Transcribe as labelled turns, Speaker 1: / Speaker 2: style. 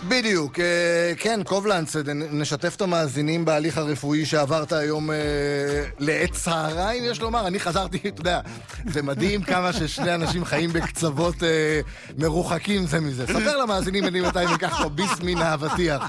Speaker 1: בדיוק, כן, קובלנץ, נשתף את המאזינים בהליך הרפואי שעברת היום לעת סערה, אם יש לומר. אני חזרתי, אתה יודע, זה מדהים כמה ששני אנשים חיים בקצוות מרוחקים זה מזה. ספר למאזינים אני מתי ניקח פה ביס מן האבטיח.